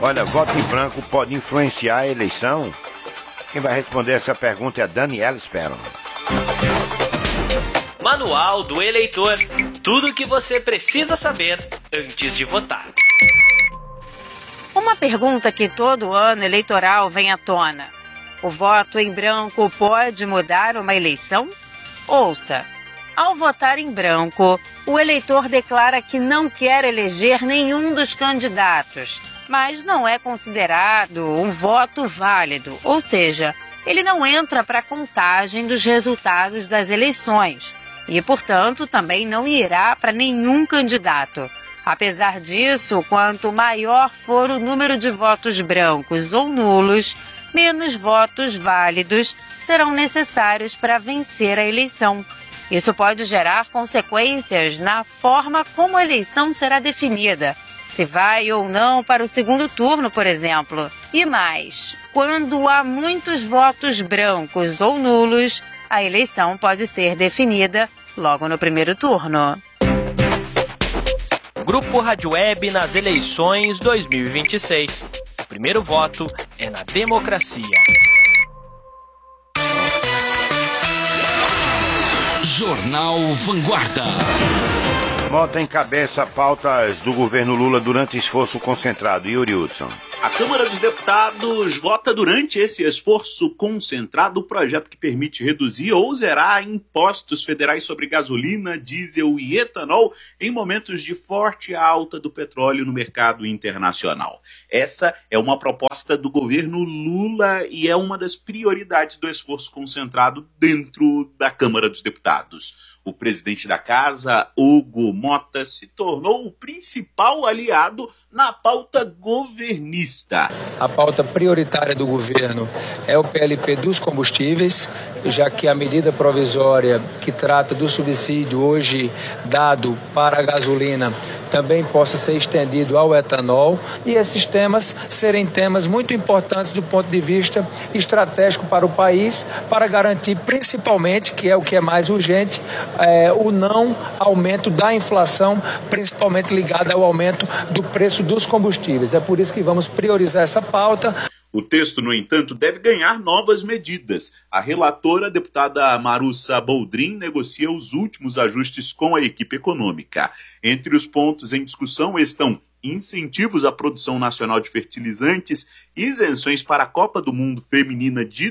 Olha, voto em branco pode influenciar a eleição? Quem vai responder essa pergunta é a Daniela Esperon. Manual do Eleitor. Tudo o que você precisa saber antes de votar. Uma pergunta que todo ano eleitoral vem à tona. O voto em branco pode mudar uma eleição? Ouça. Ao votar em branco, o eleitor declara que não quer eleger nenhum dos candidatos, mas não é considerado um voto válido, ou seja, ele não entra para a contagem dos resultados das eleições e, portanto, também não irá para nenhum candidato. Apesar disso, quanto maior for o número de votos brancos ou nulos, menos votos válidos serão necessários para vencer a eleição. Isso pode gerar consequências na forma como a eleição será definida, se vai ou não para o segundo turno, por exemplo. E mais, quando há muitos votos brancos ou nulos, a eleição pode ser definida logo no primeiro turno. Grupo Rádio Web nas eleições 2026. O primeiro voto é na democracia. Jornal Vanguarda. Mota encabeça pautas do governo Lula durante esforço concentrado. Yuri Hudson. A Câmara dos Deputados vota durante esse esforço concentrado o projeto que permite reduzir ou zerar impostos federais sobre gasolina, diesel e etanol em momentos de forte alta do petróleo no mercado internacional. Essa é uma proposta do governo Lula e é uma das prioridades do esforço concentrado dentro da Câmara dos Deputados. O presidente da casa, Hugo Mota, se tornou o principal aliado na pauta governista. A pauta prioritária do governo é o PLP dos combustíveis, já que a medida provisória que trata do subsídio hoje dado para a gasolina também possa ser estendido ao etanol e esses temas serem temas muito importantes do ponto de vista estratégico para o país, para garantir principalmente, que é o que é mais urgente, o não aumento da inflação, principalmente ligada ao aumento do preço dos combustíveis. É por isso que vamos priorizar essa pauta. O texto, no entanto, deve ganhar novas medidas. A relatora, a deputada Marussa Boldrin, negocia os últimos ajustes com a equipe econômica. Entre os pontos em discussão estão incentivos à produção nacional de fertilizantes, isenções para a Copa do Mundo Feminina de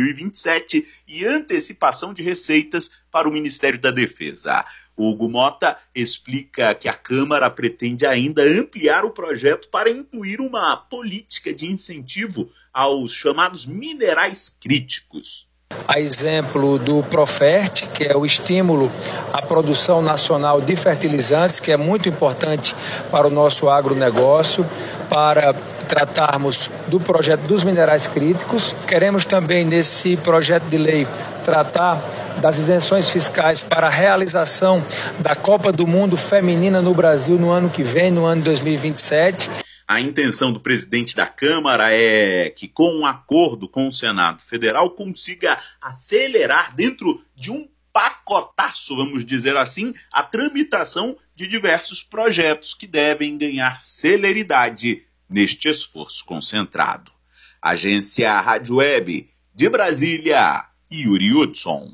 2027 e antecipação de receitas para o Ministério da Defesa. Hugo Mota explica que a Câmara pretende ainda ampliar o projeto para incluir uma política de incentivo aos chamados minerais críticos. A exemplo do Profert, que é o estímulo à produção nacional de fertilizantes, que é muito importante para o nosso agronegócio, para tratarmos do projeto dos minerais críticos. Queremos também, nesse projeto de lei, tratar das isenções fiscais para a realização da Copa do Mundo Feminina no Brasil no ano que vem, no ano de 2027. A intenção do presidente da Câmara é que, com um acordo com o Senado Federal, consiga acelerar dentro de um pacotaço, vamos dizer assim, a tramitação de diversos projetos que devem ganhar celeridade neste esforço concentrado. Agência Rádio Web de Brasília, Yuri Hudson.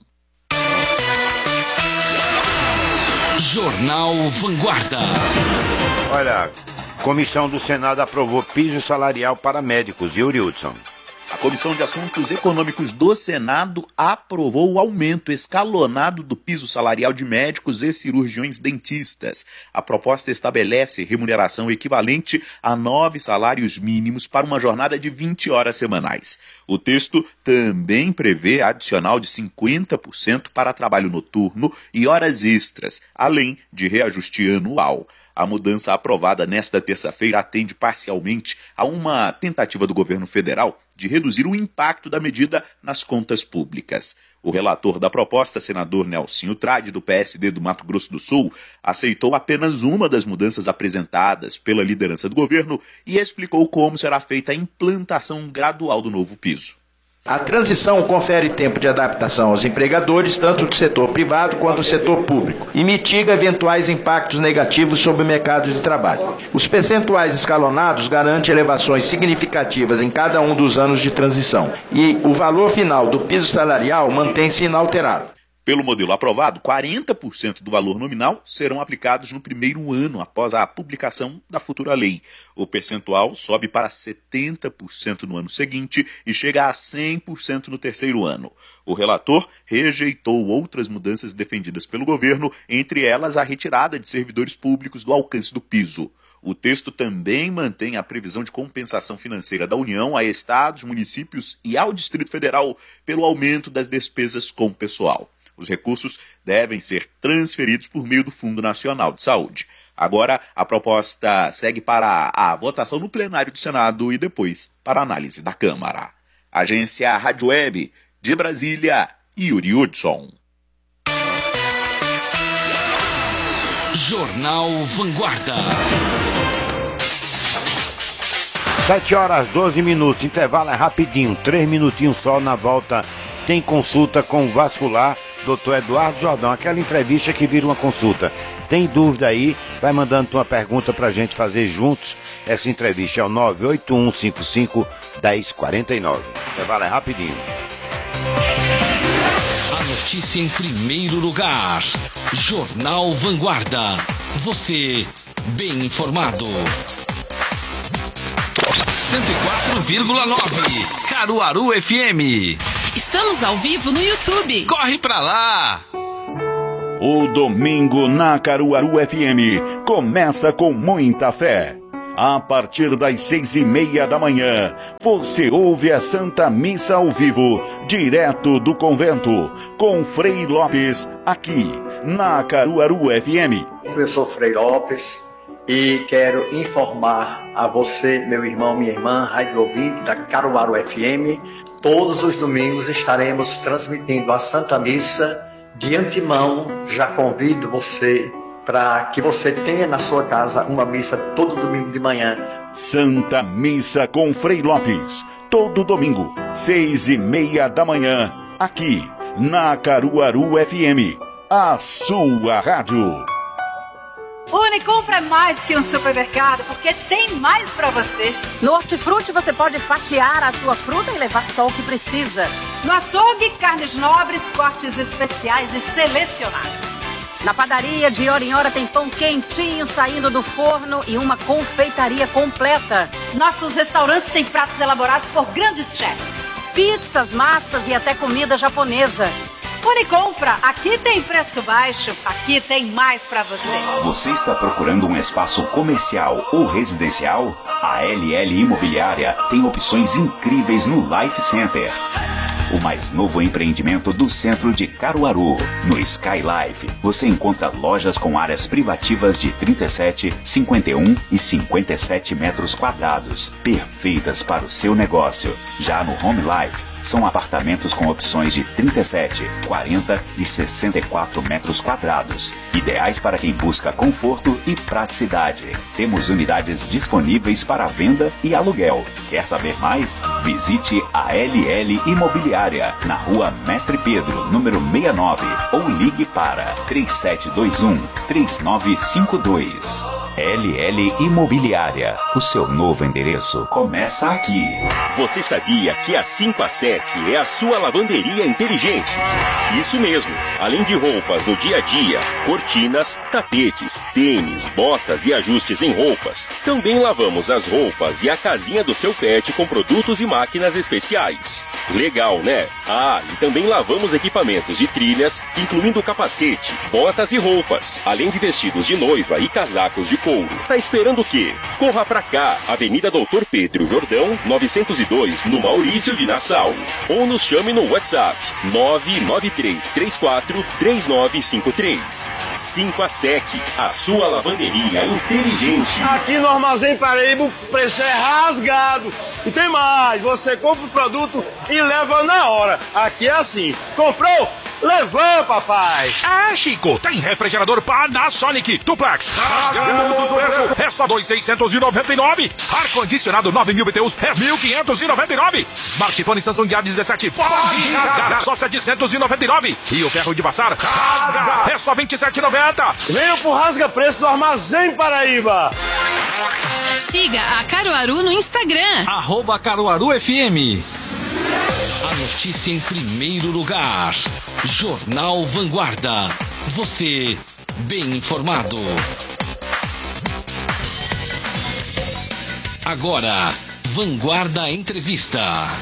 Jornal Vanguarda. Olha, comissão do Senado aprovou piso salarial para médicos. Yuri Hudson. A Comissão de Assuntos Econômicos do Senado aprovou o aumento escalonado do piso salarial de médicos e cirurgiões dentistas. A proposta estabelece remuneração equivalente a 9 salários mínimos para uma jornada de 20 horas semanais. O texto também prevê adicional de 50% para trabalho noturno e horas extras, além de reajuste anual. A mudança aprovada nesta terça-feira atende parcialmente a uma tentativa do governo federal de reduzir o impacto da medida nas contas públicas. O relator da proposta, senador Nelsinho Trade, do PSD do Mato Grosso do Sul, aceitou apenas uma das mudanças apresentadas pela liderança do governo e explicou como será feita a implantação gradual do novo piso. A transição confere tempo de adaptação aos empregadores, tanto do setor privado quanto do setor público, e mitiga eventuais impactos negativos sobre o mercado de trabalho. Os percentuais escalonados garantem elevações significativas em cada um dos anos de transição, e o valor final do piso salarial mantém-se inalterado. Pelo modelo aprovado, 40% do valor nominal serão aplicados no primeiro ano após a publicação da futura lei. O percentual sobe para 70% no ano seguinte e chega a 100% no terceiro ano. O relator rejeitou outras mudanças defendidas pelo governo, entre elas a retirada de servidores públicos do alcance do piso. O texto também mantém a previsão de compensação financeira da União a estados, municípios e ao Distrito Federal pelo aumento das despesas com o pessoal. Os recursos devem ser transferidos por meio do Fundo Nacional de Saúde. Agora, a proposta segue para a votação no plenário do Senado e depois para a análise da Câmara. Agência Rádio Web de Brasília, Yuri Hudson. Jornal Vanguarda. 7h12, intervalo é rapidinho, 3 minutinhos só. Na volta tem consulta com o vascular, Dr. Eduardo Jordão, aquela entrevista que vira uma consulta. Tem dúvida aí? Vai mandando tua pergunta pra gente fazer juntos. Essa entrevista é o 981551049. Intervalo é rapidinho. A notícia em primeiro lugar. Jornal Vanguarda. Você bem informado. 104,9 Caruaru FM. Estamos ao vivo no YouTube. Corre pra lá! O Domingo na Caruaru FM começa com muita fé. A partir das 6h30 da manhã, você ouve a Santa Missa ao vivo, direto do convento, com Frei Lopes, aqui na Caruaru FM. Eu sou Frei Lopes e quero informar a você, meu irmão, minha irmã, rádio ouvinte da Caruaru FM. Todos os domingos estaremos transmitindo a Santa Missa. De antemão, já convido você para que você tenha na sua casa uma missa todo domingo de manhã. Santa Missa com Frei Lopes, todo domingo, 6h30 da manhã, aqui na Caruaru FM, a sua rádio. Unicompra é mais que um supermercado, porque tem mais pra você. No Hortifruti você pode fatiar a sua fruta e levar só o que precisa. No açougue, carnes nobres, cortes especiais e selecionados. Na padaria, de hora em hora tem pão quentinho saindo do forno e uma confeitaria completa. Nossos restaurantes têm pratos elaborados por grandes chefs. Pizzas, massas e até comida japonesa. Unicompra, aqui tem preço baixo, aqui tem mais pra você. Você está procurando um espaço comercial ou residencial? A LL Imobiliária tem opções incríveis no Life Center, o mais novo empreendimento do centro de Caruaru. No Sky Life, você encontra lojas com áreas privativas de 37, 51 e 57 metros quadrados, perfeitas para o seu negócio. Já no Home Life, são apartamentos com opções de 37, 40 e 64 metros quadrados, ideais para quem busca conforto e praticidade. Temos unidades disponíveis para venda e aluguel. Quer saber mais? Visite a LL Imobiliária, na Rua Mestre Pedro, número 69, ou ligue para 3721-3952. LL Imobiliária, o seu novo endereço começa aqui. Você sabia que a 5ASEC é a sua lavanderia inteligente? Isso mesmo, além de roupas no dia a dia, cortinas, tapetes, tênis, botas e ajustes em roupas, também lavamos as roupas e a casinha do seu pet com produtos e máquinas especiais. Legal, né? Ah, e também lavamos equipamentos de trilhas, incluindo capacete, botas e roupas, além de vestidos de noiva e casacos de couro. Tá esperando o quê? Corra pra cá, Avenida Doutor Pedro Jordão, 902, no Maurício de Nassau. Ou nos chame no WhatsApp, 993343953. 5ASEC, a sua lavanderia inteligente. Aqui no Armazém Paraíba o preço é rasgado. E tem mais, você compra o produto e leva na hora. Aqui é assim, comprou? Levou, papai! É, Chico, tem refrigerador Panasonic Duplex. Rasgamos o preço, é só 2.699. Ar-condicionado 9.000 BTUs, é 1.599. Smartphone Samsung A17, pode rasgar, só 799. E o ferro de passar, rasga, é só 27,90. Venha pro Rasga Preço do Armazém Paraíba. Siga a Caruaru no Instagram. @CaruaruFM. A notícia em primeiro lugar. Jornal Vanguarda. Você bem informado. Agora, Vanguarda Entrevista.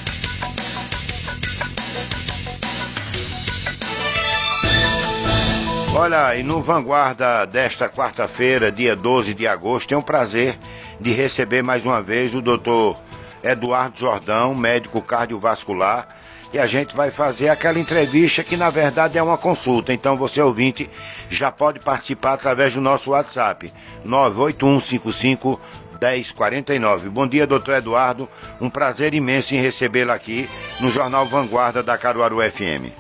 Olha, e no Vanguarda desta quarta-feira, dia 12 de agosto, tenho o prazer de receber mais uma vez o doutor Eduardo Jordão, médico cardiovascular, e a gente vai fazer aquela entrevista que na verdade é uma consulta. Então você, ouvinte, já pode participar através do nosso WhatsApp 981551049. Bom dia, doutor Eduardo, um prazer imenso em recebê-lo aqui no Jornal Vanguarda da Caruaru FM.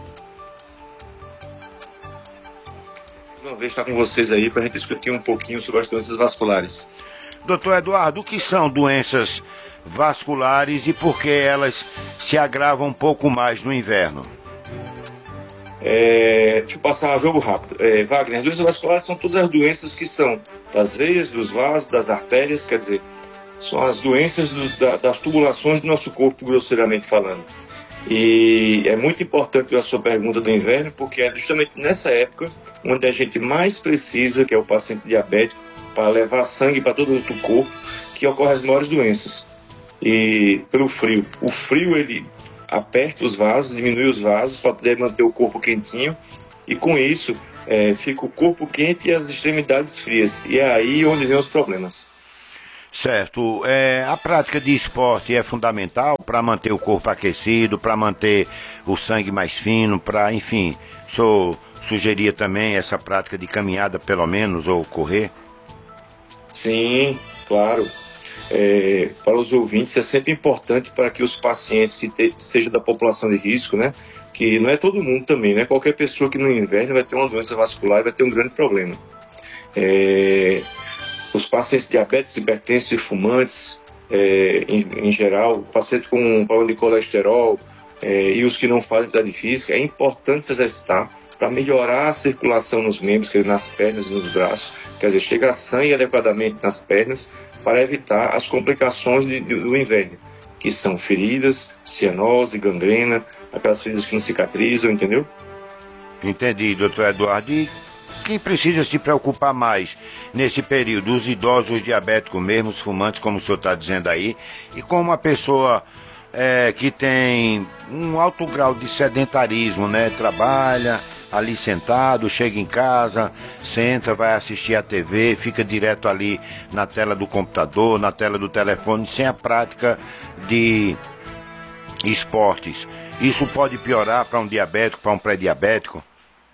Uma vez estar com vocês aí para a gente discutir um pouquinho sobre as doenças vasculares. Doutor Eduardo, o que são doenças vasculares e por que elas se agravam um pouco mais no inverno? Deixa eu passar um jogo rápido. Wagner, as doenças vasculares são todas as doenças que são das veias, dos vasos, das artérias, quer dizer, são as doenças das tubulações do nosso corpo, grosseiramente falando. E é muito importante a sua pergunta do inverno, porque é justamente nessa época onde a gente mais precisa, que é o paciente diabético, para levar sangue para todo o corpo, que ocorrem as maiores doenças. E pelo frio. O frio, ele aperta os vasos, diminui os vasos para poder manter o corpo quentinho, e com isso fica o corpo quente e as extremidades frias. E é aí onde vem os problemas. Certo. A prática de esporte é fundamental para manter o corpo aquecido, para manter o sangue mais fino, para, enfim, o senhor sugeria também essa prática de caminhada, pelo menos, ou correr? Sim, claro. Para os ouvintes, é sempre importante para que os pacientes que sejam da população de risco, né, que não é todo mundo também, né, qualquer pessoa que no inverno vai ter uma doença vascular e vai ter um grande problema. Os pacientes diabéticos, hipertensos e fumantes, em geral, pacientes com problema de colesterol e os que não fazem atividade física, é importante se exercitar para melhorar a circulação nos membros, quer dizer, nas pernas e nos braços, quer dizer, chegar sangue adequadamente nas pernas, para evitar as complicações do inverno, que são feridas, cianose, gangrena, aquelas feridas que não cicatrizam, entendeu? Entendi, doutor Eduardo. E quem precisa se preocupar mais nesse período? Os idosos, os diabéticos mesmo, os fumantes, como o senhor está dizendo aí, e como uma pessoa que tem um alto grau de sedentarismo, né? Trabalha ali sentado, chega em casa, senta, vai assistir a TV, fica direto ali na tela do computador, na tela do telefone, sem a prática de esportes. Isso pode piorar para um diabético, para um pré-diabético?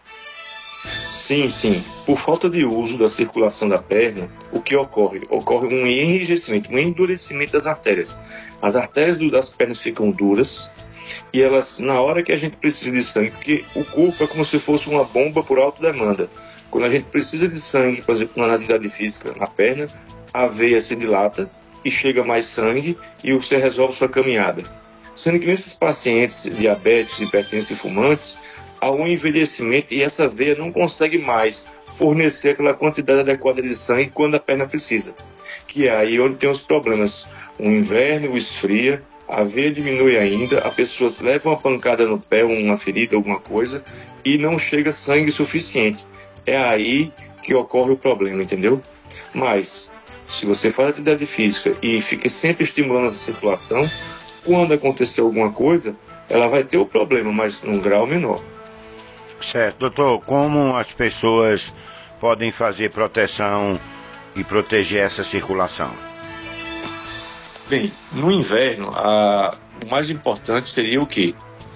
Sim, sim. Por falta de uso da circulação da perna, o que ocorre? Ocorre um enrijecimento, um endurecimento das artérias. As artérias das pernas ficam duras e elas, na hora que a gente precisa de sangue, porque o corpo é como se fosse uma bomba por alta demanda. Quando a gente precisa de sangue, por exemplo, na atividade física, na perna, a veia se dilata e chega mais sangue e você resolve sua caminhada. Sendo que nesses pacientes diabéticos, hipertensos e fumantes, há um envelhecimento e essa veia não consegue mais fornecer aquela quantidade adequada de sangue quando a perna precisa. Que é aí onde tem os problemas. O inverno esfria, a veia diminui ainda, a pessoa leva uma pancada no pé, uma ferida, alguma coisa, e não chega sangue suficiente. É aí que ocorre o problema, entendeu? Mas, se você faz atividade física e fica sempre estimulando essa circulação, quando acontecer alguma coisa, ela vai ter o problema, mas num grau menor. Certo. Doutor, como as pessoas podem fazer proteção e proteger essa circulação? Bem, no inverno, o mais importante seria o quê?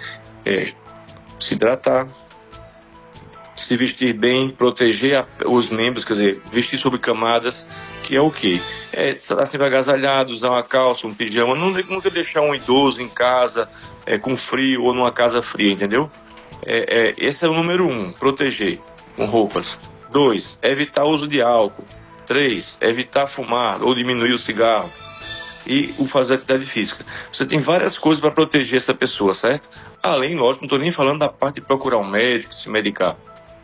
Se hidratar, se vestir bem, proteger os membros, quer dizer, vestir sobre camadas, que é o quê? Estar sempre agasalhado, usar uma calça, um pijama, nunca deixar um idoso em casa com frio ou numa casa fria, entendeu? Esse é o número 1, proteger com roupas. 2, evitar o uso de álcool. 3, evitar fumar ou diminuir o cigarro. E o fazer atividade física. Você tem várias coisas para proteger essa pessoa, certo? Além, lógico, não estou nem falando da parte de procurar um médico, se medicar.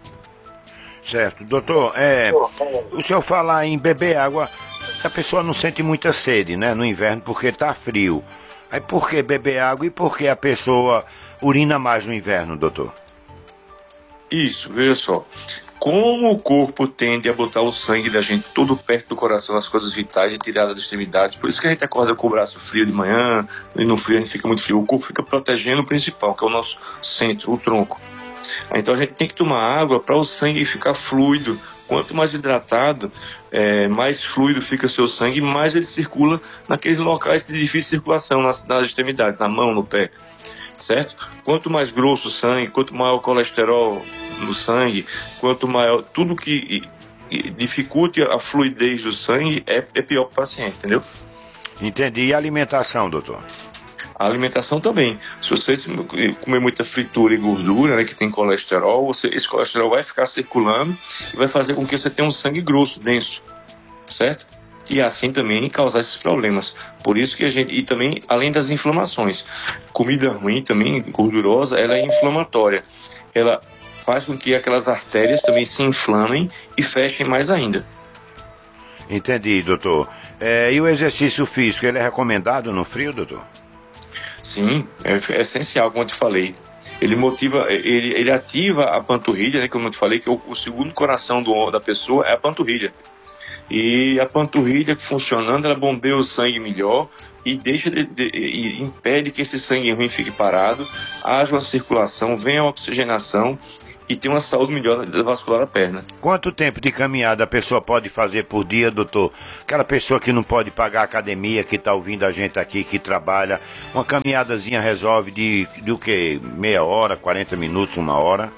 Certo. Doutor, o senhor fala em beber água, a pessoa não sente muita sede, né, no inverno, porque tá frio. Aí por que beber água e por que a pessoa urina mais no inverno, doutor? Isso, veja só. Como o corpo tende a botar o sangue da gente todo perto do coração, as coisas vitais, e tirar das extremidades, por isso que a gente acorda com o braço frio de manhã, e no frio a gente fica muito frio. O corpo fica protegendo o principal, que é o nosso centro, o tronco. Então a gente tem que tomar água para o sangue ficar fluido. Quanto mais hidratado, mais fluido fica seu sangue, mais ele circula naqueles locais de difícil circulação, nas extremidades, na mão, no pé, certo? Quanto mais grosso o sangue, quanto maior o colesterol no sangue, quanto maior tudo que dificulte a fluidez do sangue, é pior para o paciente, entendeu? Entendi. E a alimentação, doutor? A alimentação também. Se você comer muita fritura e gordura, né, que tem colesterol, esse colesterol vai ficar circulando e vai fazer com que você tenha um sangue grosso, denso, certo? E assim também causar esses problemas. Por isso que e também, além das inflamações, comida ruim também, gordurosa, ela é inflamatória. Ela faz com que aquelas artérias também se inflamem e fechem mais ainda. Entendi, doutor. E o exercício físico, ele é recomendado no frio, doutor? Sim, é essencial, como eu te falei. Ele motiva, ele ativa a panturrilha, né, como eu te falei, que o segundo coração da pessoa é a panturrilha. E a panturrilha funcionando, ela bombeia o sangue melhor e e impede que esse sangue ruim fique parado, haja uma circulação, venha a oxigenação e tenha uma saúde melhor vascular da perna. Quanto tempo de caminhada a pessoa pode fazer por dia, doutor? Aquela pessoa que não pode pagar a academia, que está ouvindo a gente aqui, que trabalha, uma caminhadazinha resolve de o quê? Meia hora, 40 minutos, 1 hora?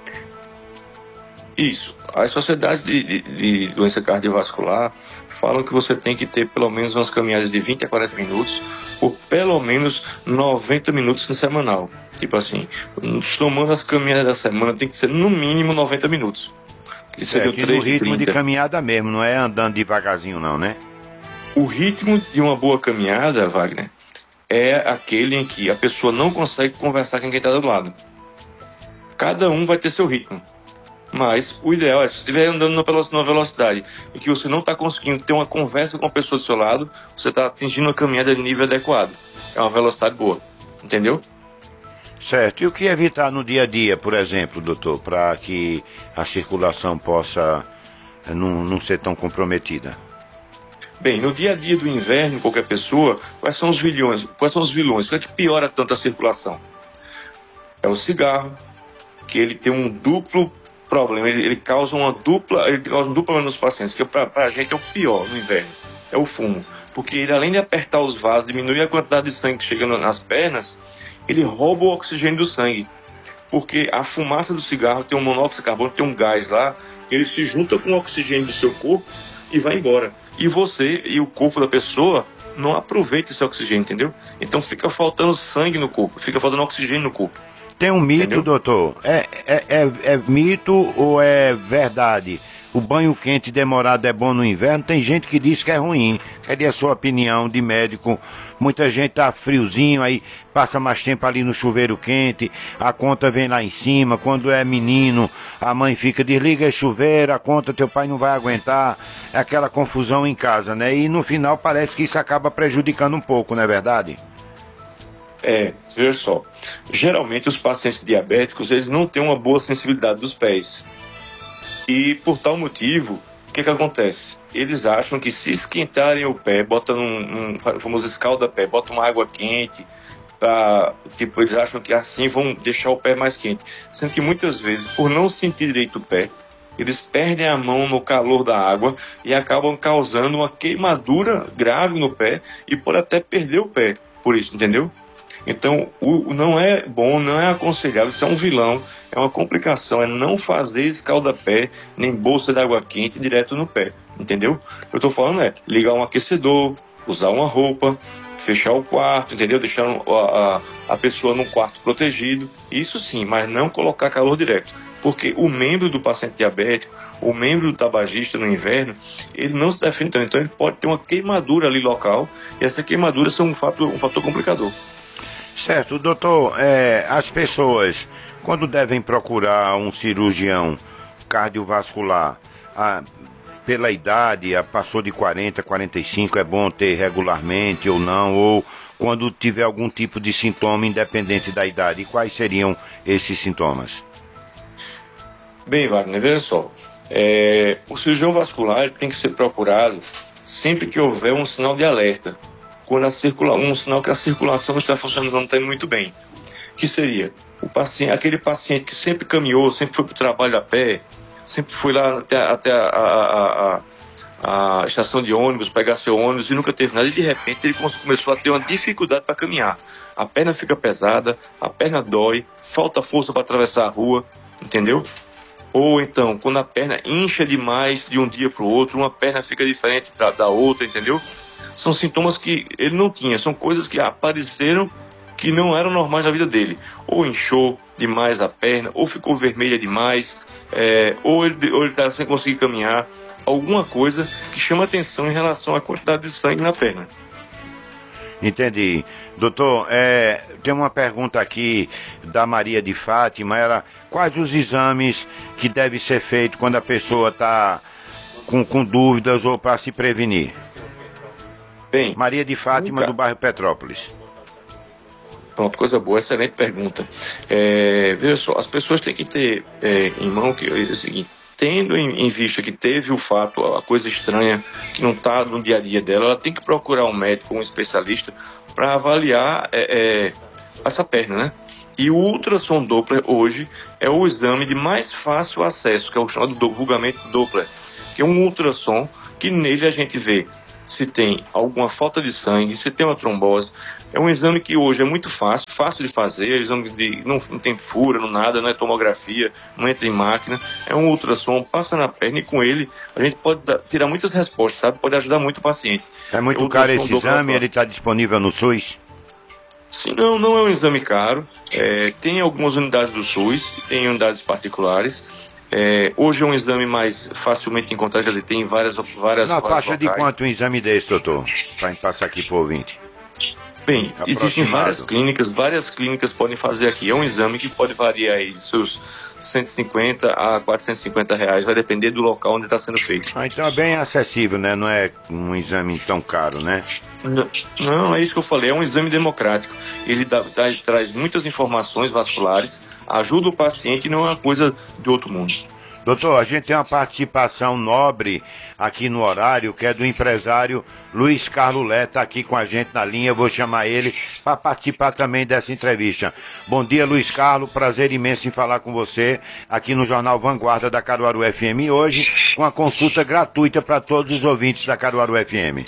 Isso. As sociedades de doença cardiovascular falam que você tem que ter pelo menos umas caminhadas de 20 a 40 minutos por pelo menos 90 minutos no semanal. Tipo assim, somando as caminhadas da semana, tem que ser no mínimo 90 minutos. Que seria o ritmo de caminhada mesmo, não é andando devagarzinho não, né? O ritmo de uma boa caminhada, Wagner, é aquele em que a pessoa não consegue conversar com quem está do lado. Cada um vai ter seu ritmo. Mas o ideal é, se você estiver andando numa velocidade e que você não está conseguindo ter uma conversa com a pessoa do seu lado, você está atingindo uma caminhada de nível adequado. É uma velocidade boa, entendeu? Certo. E o que evitar no dia a dia, por exemplo, doutor, para que a circulação possa não ser tão comprometida? Bem, no dia a dia do inverno, qualquer pessoa, quais são os vilões? O que é que piora tanto a circulação? É o cigarro, que ele tem um duplo problema, ele causa um duplo problema nos pacientes, que para a gente é o pior no inverno, é o fumo. Porque ele, além de apertar os vasos, diminuir a quantidade de sangue que chega nas pernas, ele rouba o oxigênio do sangue. Porque a fumaça do cigarro tem um monóxido de carbono, tem um gás lá, ele se junta com o oxigênio do seu corpo e vai embora. E você e o corpo da pessoa não aproveita esse oxigênio, entendeu? Então fica faltando sangue no corpo, fica faltando oxigênio no corpo. Tem um mito, entendeu? Doutor, é mito ou é verdade? O banho quente demorado é bom no inverno? Tem gente que diz que é ruim. Queria a sua opinião de médico. Muita gente tá friozinho, aí passa mais tempo ali no chuveiro quente, a conta vem lá em cima. Quando é menino, a mãe fica, desliga esse chuveiro, a conta teu pai não vai aguentar. É aquela confusão em casa, né? E no final parece que isso acaba prejudicando um pouco, não é verdade? Veja só, geralmente os pacientes diabéticos, eles não têm uma boa sensibilidade dos pés. E por tal motivo, o que acontece? Eles acham que se esquentarem o pé, botam um famoso escalda-pé, botam uma água quente, eles acham que assim vão deixar o pé mais quente. Sendo que muitas vezes, por não sentir direito o pé, eles perdem a mão no calor da água e acabam causando uma queimadura grave no pé e pode até perder o pé, por isso, entendeu? Então, não é bom, não é aconselhável, isso é um vilão, é uma complicação, é não fazer escalda-pé, nem bolsa de água quente direto no pé, entendeu? Eu estou falando ligar um aquecedor, usar uma roupa, fechar o quarto, entendeu? Deixar a pessoa num quarto protegido, isso sim, mas não colocar calor direto, porque o membro do paciente diabético, o membro do tabagista no inverno, ele não se defende tanto, então ele pode ter uma queimadura ali local, e essa queimadura é um fator complicador. Certo, doutor, as pessoas, quando devem procurar um cirurgião cardiovascular, pela idade, passou de 40, 45, é bom ter regularmente ou não, ou quando tiver algum tipo de sintoma independente da idade, quais seriam esses sintomas? Bem, Wagner, veja só, o cirurgião vascular tem que ser procurado sempre que houver um sinal de alerta, quando um sinal que a circulação está funcionando, não está muito bem, que seria aquele paciente que sempre caminhou, sempre foi para o trabalho a pé, sempre foi lá até a estação de ônibus, pegar seu ônibus e nunca teve nada, e de repente ele começou a ter uma dificuldade para caminhar, a perna fica pesada, a perna dói, falta força para atravessar a rua, entendeu? Ou então, quando a perna incha demais de um dia para o outro, uma perna fica diferente da outra, entendeu? São sintomas que ele não tinha, são coisas que apareceram que não eram normais na vida dele. Ou inchou demais a perna, ou ficou vermelha demais, ou ele está sem conseguir caminhar. Alguma coisa que chama atenção em relação à quantidade de sangue na perna. Entendi. Doutor, tem uma pergunta aqui da Maria de Fátima, quais os exames que devem ser feitos quando a pessoa está com dúvidas ou para se prevenir? Bem, Maria de Fátima, do bairro Petrópolis. Pronto, coisa boa, excelente pergunta. Veja só, as pessoas têm que ter em mão que é o seguinte, tendo em vista que teve o fato, a coisa estranha que não está no dia a dia dela, ela tem que procurar um médico, um especialista, para avaliar essa perna, né? E o ultrassom Doppler hoje é o exame de mais fácil acesso, que é o chamado vulgarmente Doppler, que é um ultrassom que nele a gente vê se tem alguma falta de sangue, se tem uma trombose. É um exame que hoje é muito fácil de fazer, exame não tem fura, não nada, não é tomografia, não entra em máquina, é um ultrassom, passa na perna e com ele a gente pode tirar muitas respostas, sabe? Pode ajudar muito o paciente. É muito caro esse exame, ele está disponível no SUS? Sim, não é um exame caro, tem algumas unidades do SUS, tem unidades particulares. Hoje é um exame mais facilmente encontrado, quer dizer, tem várias na faixa de quanto um exame desse, doutor? Para passar aqui para o ouvinte. Bem, existem várias clínicas podem fazer aqui. É um exame que pode variar aí de seus 150 a 450 reais, vai depender do local onde está sendo feito. Então é bem acessível, né? Não é um exame tão caro, né? Não, é isso que eu falei, é um exame democrático. Ele traz muitas informações vasculares, ajuda o paciente e não é uma coisa de outro mundo. Doutor, a gente tem uma participação nobre aqui no horário, que é do empresário Luiz Carlos Lé, está aqui com a gente na linha, eu vou chamar ele para participar também dessa entrevista. Bom dia, Luiz Carlos, prazer imenso em falar com você aqui no Jornal Vanguarda da Caruaru FM, hoje com a consulta gratuita para todos os ouvintes da Caruaru FM.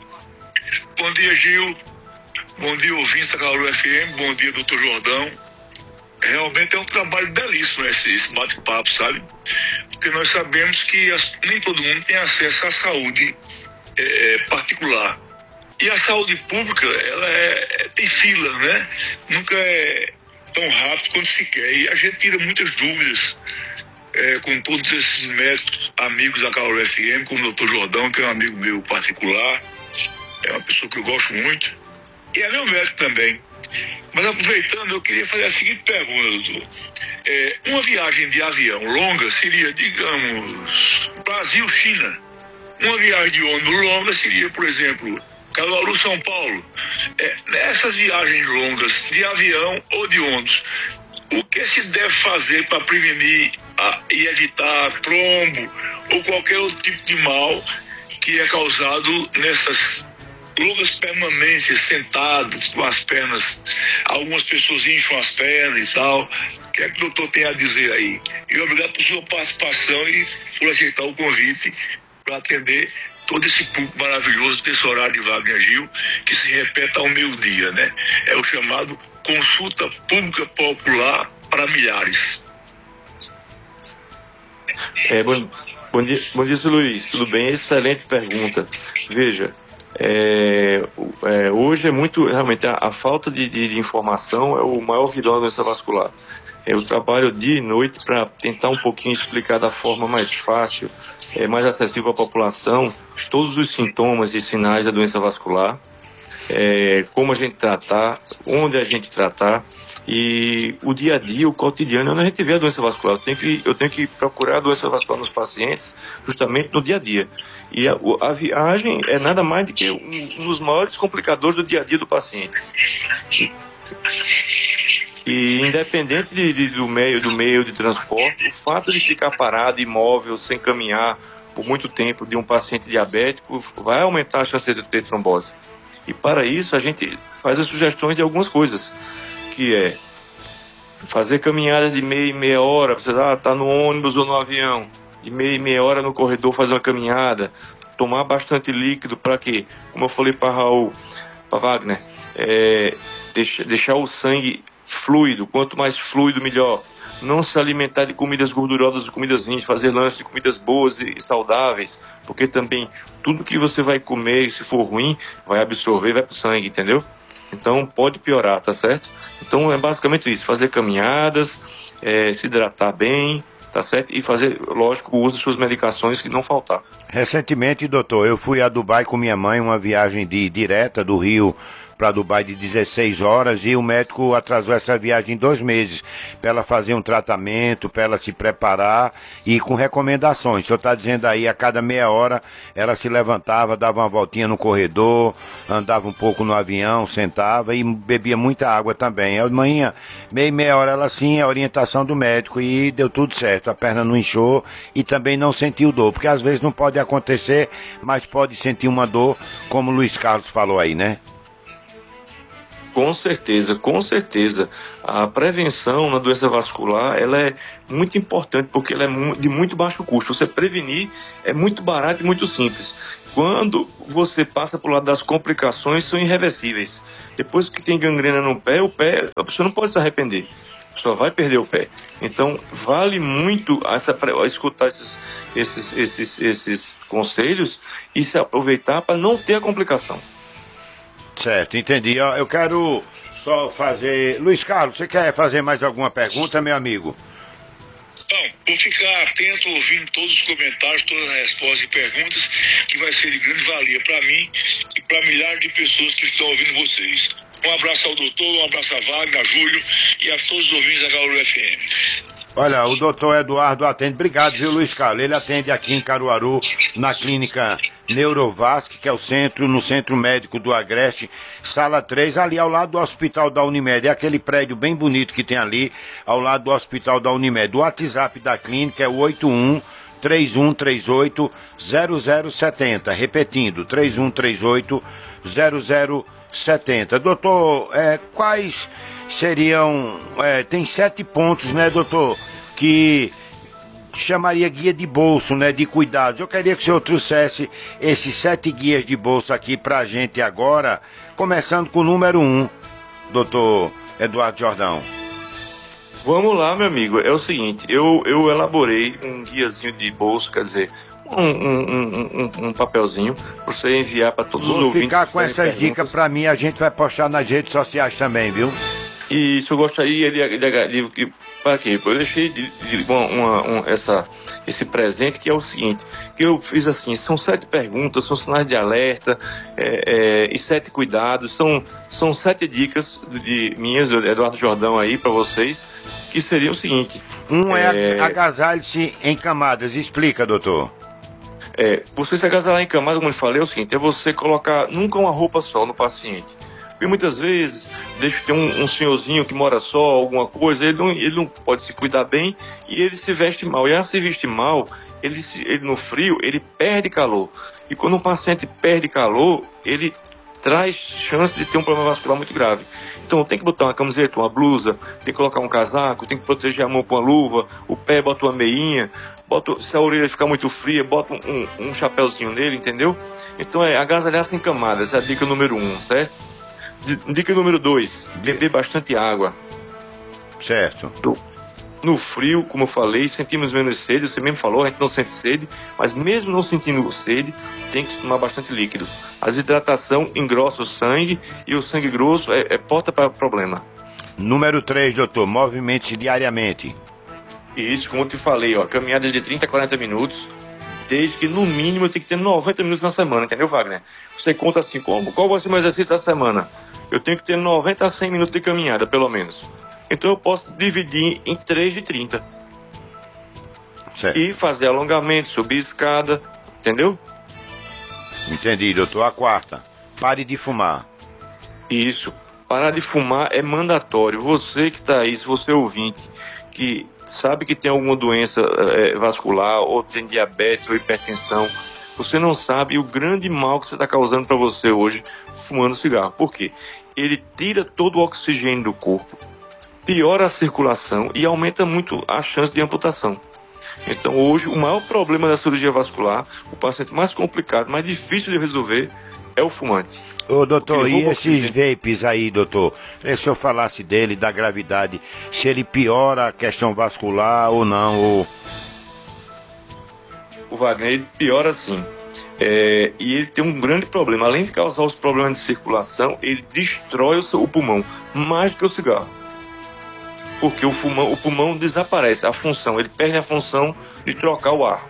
Bom dia, Gil, bom dia, ouvintes da Caruaru FM, bom dia, doutor Jordão. Realmente é um trabalho belíssimo esse bate-papo, sabe? Porque nós sabemos que nem todo mundo tem acesso à saúde particular. E a saúde pública, ela tem fila, né? Nunca é tão rápido quanto se quer. E a gente tira muitas dúvidas com todos esses médicos, amigos da Caruaru FM, como o doutor Jordão, que é um amigo meu particular. É uma pessoa que eu gosto muito. E é meu médico também. Mas aproveitando, eu queria fazer a seguinte pergunta, doutor. Uma viagem de avião longa seria, digamos, Brasil-China. Uma viagem de ônibus longa seria, por exemplo, Caruaru-São Paulo. Nessas viagens longas de avião ou de ônibus, o que se deve fazer para prevenir e evitar trombo ou qualquer outro tipo de mal que é causado nessas longas permanências sentadas com as pernas? Algumas pessoas incham as pernas e tal. O que é que o doutor tem a dizer aí? E obrigado por sua participação e por aceitar o convite para atender todo esse público maravilhoso desse horário de Wagner Gil, que se repete ao meio-dia, né? É o chamado Consulta Pública Popular para Milhares. Bom dia, Luiz. Tudo bem? Excelente pergunta. Veja, Hoje é muito, realmente, a falta de informação é o maior vilão da doença vascular. Eu trabalho dia e noite para tentar um pouquinho explicar da forma mais fácil, mais acessível à população, todos os sintomas e sinais da doença vascular, como a gente tratar, onde a gente tratar, e o dia a dia, o cotidiano, onde a gente vê a doença vascular. Eu tenho que procurar a doença vascular nos pacientes justamente no dia a dia. E a viagem é nada mais do que um dos maiores complicadores do dia a dia do paciente. E independente do meio de transporte, o fato de ficar parado, imóvel, sem caminhar por muito tempo de um paciente diabético vai aumentar a chance de ter trombose. E para isso a gente faz as sugestões de algumas coisas, que é fazer caminhadas de meia e meia hora, você está no ônibus ou no avião, de meia e meia hora no corredor fazer uma caminhada, tomar bastante líquido para quê? Como eu falei para Wagner, deixar o sangue fluido, quanto mais fluido melhor. Não se alimentar de comidas gordurosas, de comidas ruins, fazer lanche de comidas boas e saudáveis, porque também tudo que você vai comer, se for ruim, vai absorver, vai pro sangue, entendeu? Então pode piorar, tá certo? Então é basicamente isso, fazer caminhadas, se hidratar bem, tá certo? E fazer, lógico, o uso de suas medicações, que não faltar. Recentemente, doutor, eu fui a Dubai com minha mãe, uma viagem direta do Rio para Dubai de 16 horas, e o médico atrasou essa viagem 2 meses para ela fazer um tratamento, para ela se preparar e com recomendações. O senhor está dizendo aí, a cada meia hora ela se levantava, dava uma voltinha no corredor, andava um pouco no avião, sentava e bebia muita água também. Amanhã, meia hora ela sim, a orientação do médico, e deu tudo certo. A perna não inchou e também não sentiu dor, porque às vezes não pode acontecer, mas pode sentir uma dor, como o Luiz Carlos falou aí, né? Com certeza, com certeza. A prevenção na doença vascular, ela é muito importante, porque ela é de muito baixo custo. Você prevenir é muito barato e muito simples. Quando você passa para o lado das complicações, são irreversíveis. Depois que tem gangrena no pé, a pessoa não pode se arrepender. A pessoa vai perder o pé. Então, vale muito escutar esses conselhos e se aproveitar para não ter a complicação. Certo, entendi. Eu quero só fazer... Luiz Carlos, você quer fazer mais alguma pergunta, meu amigo? Não, vou ficar atento, ouvindo todos os comentários, todas as respostas e perguntas, que vai ser de grande valia para mim e para milhares de pessoas que estão ouvindo vocês. Um abraço ao doutor, um abraço a Wagner, a Júlio e a todos os ouvintes da Caruaru FM. Olha, o doutor Eduardo atende. Obrigado, viu, Luiz Carlos? Ele atende aqui em Caruaru, na clínica Neurovasc, que é no Centro Médico do Agreste, sala 3, ali ao lado do Hospital da Unimed. É aquele prédio bem bonito que tem ali, ao lado do Hospital da Unimed. O WhatsApp da clínica é o 81-3138-0070. Repetindo, 3138-0070. Doutor, quais seriam... tem 7 pontos, né, doutor, que chamaria guia de bolso, né, de cuidados. Eu queria que o senhor trouxesse esses 7 guias de bolso aqui pra gente agora, começando com o número 1, doutor Eduardo Jordão. Vamos lá, meu amigo. É o seguinte, eu elaborei um guiazinho de bolso, quer dizer, um papelzinho para você enviar para todos os ouvintes. Vou ficar com essas dicas para mim, a gente vai postar nas redes sociais também, viu? E isso eu gostaria de para quê? Eu deixei esse presente, que é o seguinte, que eu fiz assim, são 7 perguntas, são sinais de alerta, e 7 cuidados, são 7 dicas minhas, Eduardo Jordão, aí para vocês, que seria o seguinte. Agasalhe-se em camadas. Explica, doutor. Você se agasalhar em camadas, como eu falei, é o seguinte, é você colocar nunca uma roupa só no paciente. Porque muitas vezes deixa ter um senhorzinho que mora só, alguma coisa, ele não pode se cuidar bem e ele se veste mal. E ao se vestir mal, ele no frio, ele perde calor. E quando um paciente perde calor, ele traz chance de ter um problema vascular muito grave. Então tem que botar uma camiseta, uma blusa, tem que colocar um casaco, tem que proteger a mão com uma luva, o pé bota uma meinha, se a orelha ficar muito fria, bota um chapéuzinho nele, entendeu? Então agasalhar-se em camadas, essa é a dica número 1, certo? Dica número 2, beber bastante água. Certo. No frio, como eu falei, sentimos menos sede, você mesmo falou, a gente não sente sede, mas mesmo não sentindo sede, tem que tomar bastante líquido. A desidratação engrossa o sangue e o sangue grosso é porta para problema. Número 3, doutor, movimente diariamente. Isso, como eu te falei, caminhadas de 30 a 40 minutos, desde que no mínimo eu tenho que ter 90 minutos na semana, entendeu, Wagner? Você conta assim, qual vai ser o meu exercício da semana? Eu tenho que ter 90 a 100 minutos de caminhada, pelo menos. Então eu posso dividir em 3 de 30. Certo. E fazer alongamento, subir escada, entendeu? Entendi, doutor. A 4, pare de fumar. Isso. Parar de fumar é mandatório. Você que está aí, se você é ouvinte, que sabe que tem alguma doença vascular, ou tem diabetes ou hipertensão, você não sabe o grande mal que você está causando para você hoje fumando cigarro. Por quê? Ele tira todo o oxigênio do corpo, piora a circulação e aumenta muito a chance de amputação. Então hoje o maior problema da cirurgia vascular, o paciente mais complicado, mais difícil de resolver, é o fumante. Ô doutor, e esses vapes aí, doutor? Se o senhor falasse dele, da gravidade, se ele piora a questão vascular ou não, O Wagner, ele piora sim. E ele tem um grande problema. Além de causar os problemas de circulação, ele destrói o pulmão, mais do que o cigarro. Porque o pulmão desaparece, a função, ele perde a função de trocar o ar.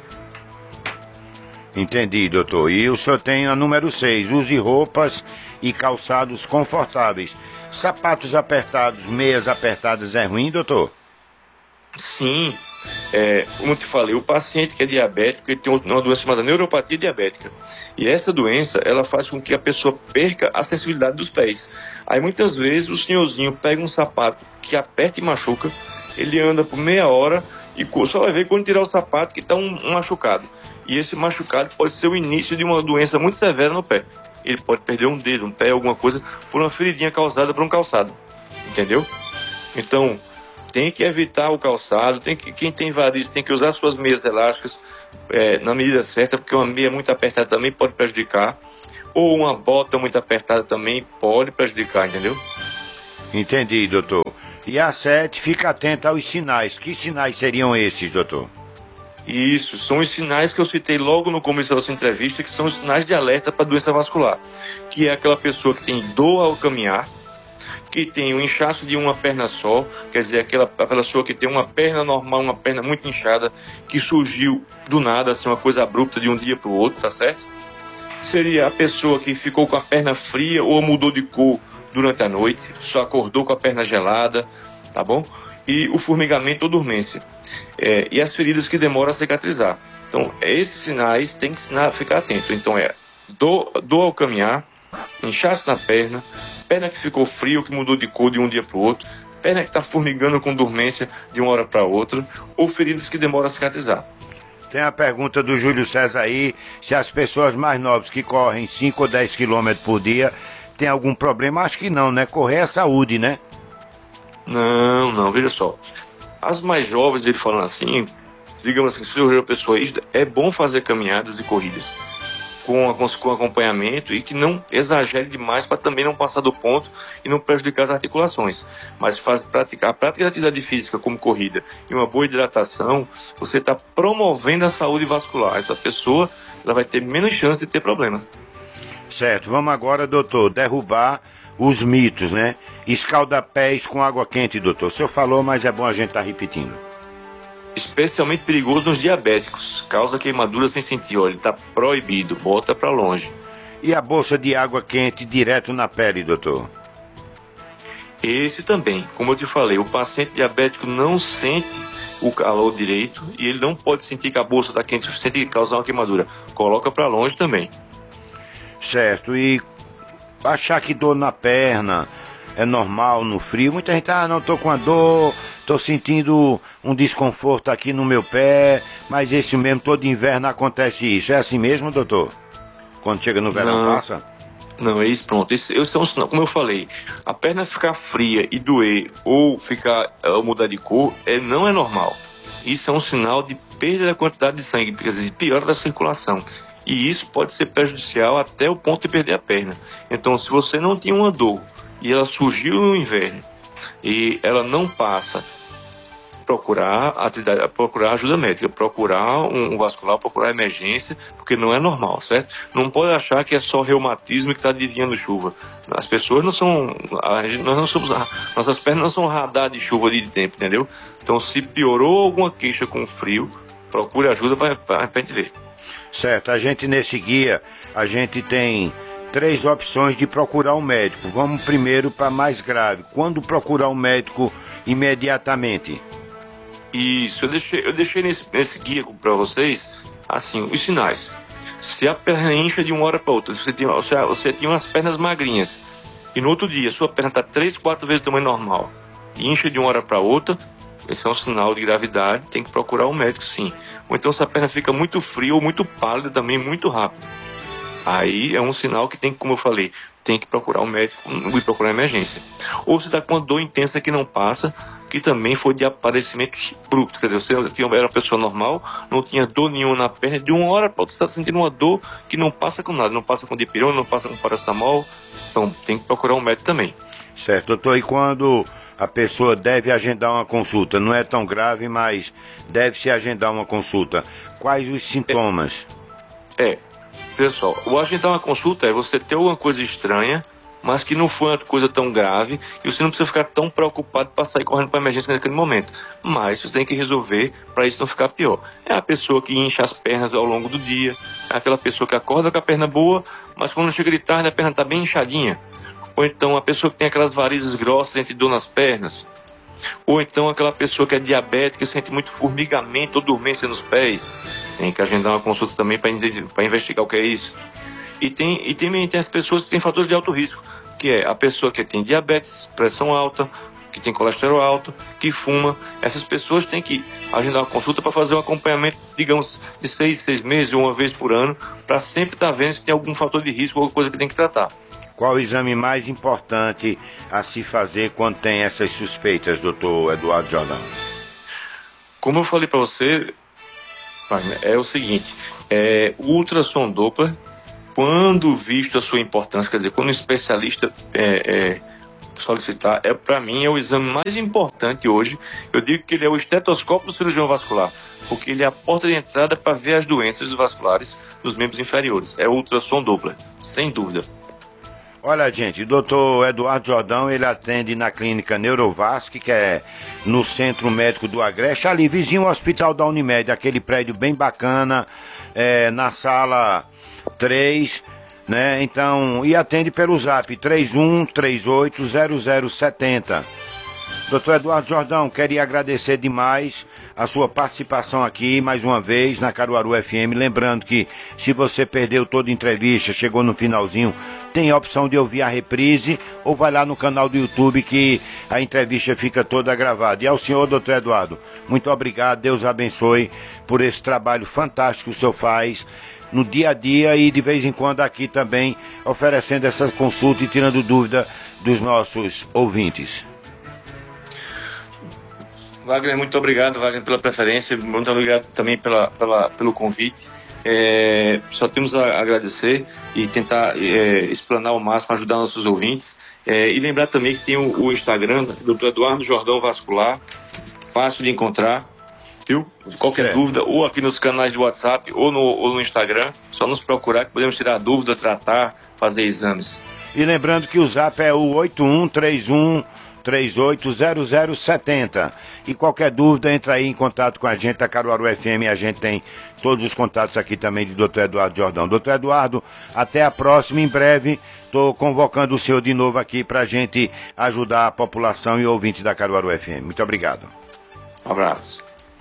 Entendi, doutor. E o senhor tem a número 6, use roupas e calçados confortáveis. Sapatos apertados, meias apertadas é ruim, doutor? Sim. Como eu te falei, o paciente que é diabético, ele tem uma doença chamada neuropatia diabética. E essa doença, ela faz com que a pessoa perca a sensibilidade dos pés. Aí muitas vezes o senhorzinho pega um sapato que aperta e machuca, ele anda por meia hora e só vai ver quando tirar o sapato que está um machucado. E esse machucado pode ser o início de uma doença muito severa no pé. Ele pode perder um dedo, um pé, alguma coisa, por uma feridinha causada por um calçado. Entendeu? Então, tem que evitar o calçado, quem tem varizes tem que usar suas meias elásticas na medida certa, porque uma meia muito apertada também pode prejudicar. Ou uma bota muito apertada também pode prejudicar, entendeu? Entendi, doutor. E a 7, fica atento aos sinais. Que sinais seriam esses, doutor? Isso, são os sinais que eu citei logo no começo da nossa entrevista, que são os sinais de alerta para doença vascular. Que é aquela pessoa que tem dor ao caminhar, que tem um inchaço de uma perna só, quer dizer, aquela pessoa que tem uma perna normal, uma perna muito inchada, que surgiu do nada, assim, uma coisa abrupta de um dia para o outro, tá certo? Seria a pessoa que ficou com a perna fria ou mudou de cor durante a noite, só acordou com a perna gelada, tá bom? E o formigamento ou dormência. E as feridas que demoram a cicatrizar. Então, esses sinais tem que ficar atento. Então, dor ao caminhar, inchaço na perna, perna que ficou fria ou que mudou de cor de um dia para o outro, perna que está formigando com dormência de uma hora para outra, ou feridas que demoram a cicatrizar. Tem a pergunta do Júlio César aí, se as pessoas mais novas que correm 5 ou 10 quilômetros por dia tem algum problema. Acho que não, né? Correr é saúde, né? Não, veja só. As mais jovens, ele falando assim, digamos assim, se eu pessoa rígida, é bom fazer caminhadas e corridas com acompanhamento e que não exagere demais para também não passar do ponto e não prejudicar as articulações. Mas a prática de atividade física como corrida e uma boa hidratação, você está promovendo a saúde vascular. Essa pessoa ela vai ter menos chance de ter problema. Certo, vamos agora, doutor, derrubar os mitos, né? Escalda-pés com água quente, doutor. O senhor falou, mas é bom a gente estar repetindo. Especialmente perigoso nos diabéticos. Causa queimadura sem sentir. Olha, ele está proibido. Bota para longe. E a bolsa de água quente direto na pele, doutor? Esse também. Como eu te falei, o paciente diabético não sente o calor direito e ele não pode sentir que a bolsa está quente o suficiente e causar uma queimadura. Coloca para longe também. Certo. E achar que dor na perna é normal no frio. Muita gente, não tô com a dor, tô sentindo um desconforto aqui no meu pé, mas esse mesmo, todo inverno acontece isso. É assim mesmo, doutor? Quando chega no verão, passa? Não, é isso, pronto. Esse é um sinal, como eu falei, a perna ficar fria e doer ou mudar de cor não é normal. Isso é um sinal de perda da quantidade de sangue, quer dizer, de piora da circulação. E isso pode ser prejudicial até o ponto de perder a perna. Então, se você não tinha uma dor e ela surgiu no inverno e ela não passa procurar ajuda médica, procurar um vascular, procurar emergência, porque não é normal, certo? Não pode achar que é só reumatismo que está adivinhando chuva. As pessoas não são, nossas pernas não são radar de chuva de tempo, entendeu? Então, se piorou alguma queixa com frio, procure ajuda para a gente ver. Certo, a gente nesse guia, a gente tem 3 opções de procurar um médico. Vamos primeiro para mais grave. Quando procurar um médico imediatamente? Isso, eu deixei nesse guia para vocês, assim, os sinais. Se a perna incha de uma hora para outra, você tinha umas pernas magrinhas, e no outro dia sua perna está 3, 4 vezes o tamanho normal, e incha de uma hora para outra, esse é um sinal de gravidade, tem que procurar um médico sim. Ou então se a perna fica muito fria ou muito pálida também, muito rápido. Aí é um sinal que tem que, como eu falei, tem que procurar um médico e procurar emergência. Ou se está com uma dor intensa que não passa, que também foi de aparecimento súbito. Quer dizer, você era uma pessoa normal, não tinha dor nenhuma na perna, de uma hora para outra você está sentindo uma dor que não passa com nada, não passa com dipirona, não passa com paracetamol, então tem que procurar um médico também. Certo, doutor, e quando a pessoa deve agendar uma consulta? Não é tão grave, mas deve-se agendar uma consulta. Quais os sintomas? Pessoal, o agendar uma consulta é você ter alguma coisa estranha, mas que não foi uma coisa tão grave, e você não precisa ficar tão preocupado para sair correndo para emergência naquele momento. Mas você tem que resolver para isso não ficar pior. É a pessoa que incha as pernas ao longo do dia, é aquela pessoa que acorda com a perna boa, mas quando chega de tarde a perna está bem inchadinha. Ou então a pessoa que tem aquelas varizes grossas, sente dor nas pernas. Ou então aquela pessoa que é diabética e sente muito formigamento ou dormência nos pés. Tem que agendar uma consulta também para investigar o que é isso. E também tem as pessoas que têm fatores de alto risco, que é a pessoa que tem diabetes, pressão alta, que tem colesterol alto, que fuma. Essas pessoas têm que agendar uma consulta para fazer um acompanhamento, digamos, de 6 meses ou uma vez por ano, para sempre estar vendo se tem algum fator de risco ou alguma coisa que tem que tratar. Qual o exame mais importante a se fazer quando tem essas suspeitas, doutor Eduardo Jordão? Como eu falei para você, é o seguinte, o ultrassom Doppler, quando visto a sua importância, quer dizer, quando um especialista solicitar, para mim é o exame mais importante hoje. Eu digo que ele é o estetoscópio do cirurgião vascular, porque ele é a porta de entrada para ver as doenças vasculares dos membros inferiores. É o ultrassom Doppler, sem dúvida. Olha, gente, o doutor Eduardo Jordão, ele atende na clínica Neurovasc, que é no Centro Médico do Agreste, ali vizinho ao Hospital da Unimed, aquele prédio bem bacana, na sala 3, né? Então, e atende pelo zap 31380070. Doutor Eduardo Jordão, queria agradecer demais a sua participação aqui, mais uma vez, na Caruaru FM. Lembrando que, se você perdeu toda a entrevista, chegou no finalzinho, tem a opção de ouvir a reprise, ou vai lá no canal do YouTube que a entrevista fica toda gravada. E ao senhor, doutor Eduardo, muito obrigado, Deus abençoe por esse trabalho fantástico que o senhor faz no dia a dia e de vez em quando aqui também oferecendo essa consulta e tirando dúvida dos nossos ouvintes. Wagner, muito obrigado, Wagner, pela preferência, muito obrigado também pelo convite. Só temos a agradecer e tentar explanar ao máximo, ajudar nossos ouvintes. E lembrar também que tem o Instagram, Dr. Eduardo Jordão Vascular, fácil de encontrar, viu? Qualquer dúvida, ou aqui nos canais de WhatsApp ou no Instagram, só nos procurar que podemos tirar dúvida, tratar, fazer exames. E lembrando que o zap é o 8131380070. E qualquer dúvida, entra aí em contato com a gente, a Caruaru FM, a gente tem todos os contatos aqui também de Dr. Eduardo Jordão. Doutor Eduardo, até a próxima, em breve, estou convocando o senhor de novo aqui para a gente ajudar a população e ouvintes da Caruaru FM. Muito obrigado. Um abraço.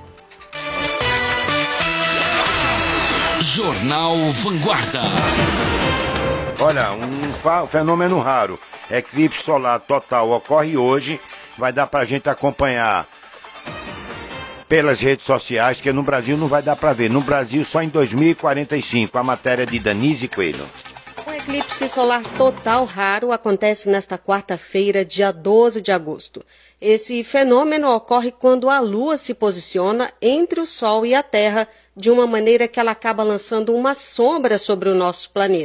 Jornal Vanguarda. Olha, um fenômeno raro. Eclipse solar total ocorre hoje. Vai dar pra gente acompanhar pelas redes sociais, que no Brasil não vai dar pra ver. No Brasil só em 2045. A matéria de Danise Coelho. O eclipse solar total raro acontece nesta quarta-feira, dia 12 de agosto. Esse fenômeno ocorre quando a Lua se posiciona entre o Sol e a Terra de uma maneira que ela acaba lançando uma sombra sobre o nosso planeta.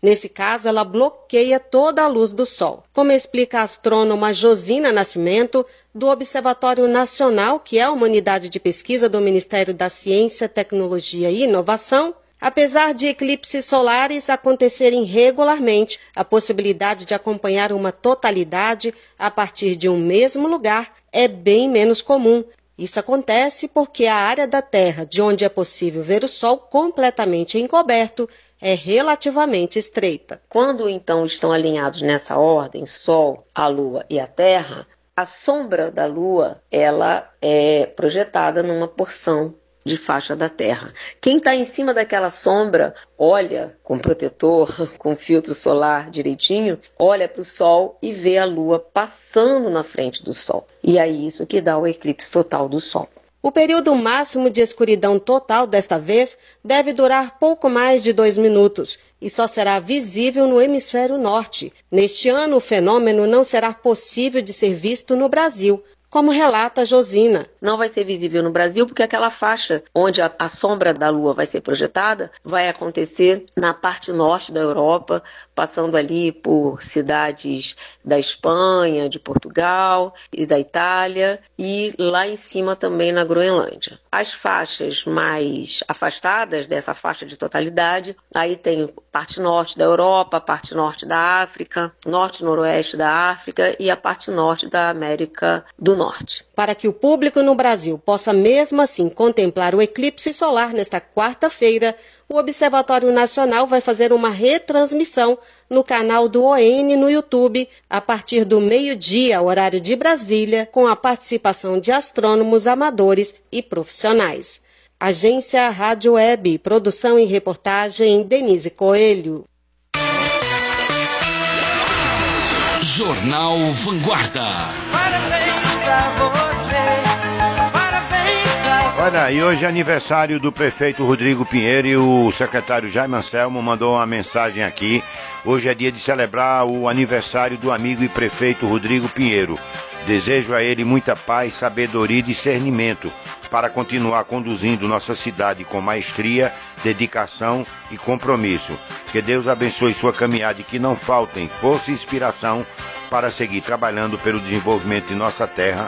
Nesse caso, ela bloqueia toda a luz do Sol. Como explica a astrônoma Josina Nascimento, do Observatório Nacional, que é uma unidade de pesquisa do Ministério da Ciência, Tecnologia e Inovação, apesar de eclipses solares acontecerem regularmente, a possibilidade de acompanhar uma totalidade a partir de um mesmo lugar é bem menos comum. Isso acontece porque a área da Terra de onde é possível ver o Sol completamente encoberto é relativamente estreita. Quando então estão alinhados nessa ordem, Sol, a Lua e a Terra, a sombra da Lua ela é projetada numa porção de faixa da Terra. Quem está em cima daquela sombra olha com protetor, com filtro solar direitinho, olha para o Sol e vê a Lua passando na frente do Sol. E é isso que dá o eclipse total do Sol. O período máximo de escuridão total desta vez deve durar pouco mais de 2 minutos e só será visível no hemisfério norte. Neste ano, o fenômeno não será possível de ser visto no Brasil, como relata Josina. Não vai ser visível no Brasil porque aquela faixa onde a sombra da Lua vai ser projetada vai acontecer na parte norte da Europa, passando ali por cidades da Espanha, de Portugal e da Itália e lá em cima também na Groenlândia. As faixas mais afastadas dessa faixa de totalidade, aí tem parte norte da Europa, parte norte da África, norte e noroeste da África e a parte norte da América do Norte. Para que o público no Brasil possa mesmo assim contemplar o eclipse solar nesta quarta-feira, o Observatório Nacional vai fazer uma retransmissão no canal do ON no YouTube a partir do meio-dia, horário de Brasília, com a participação de astrônomos amadores e profissionais. Agência Rádio Web, produção e reportagem Denise Coelho. Jornal Vanguarda. Parabéns pra você, parabéns pra você. Olha, e hoje é aniversário do prefeito Rodrigo Pinheiro e o secretário Jaime Anselmo mandou uma mensagem aqui. Hoje é dia de celebrar o aniversário do amigo e prefeito Rodrigo Pinheiro. Desejo a ele muita paz, sabedoria e discernimento para continuar conduzindo nossa cidade com maestria, dedicação e compromisso. Que Deus abençoe sua caminhada e que não faltem força e inspiração para seguir trabalhando pelo desenvolvimento de nossa terra